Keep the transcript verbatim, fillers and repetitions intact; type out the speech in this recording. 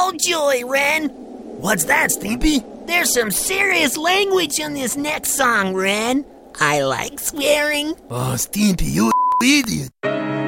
Oh joy, Ren. What's that, Stimpy? There's some serious language in this next song, Ren. I like swearing. Oh, Stimpy, you idiot.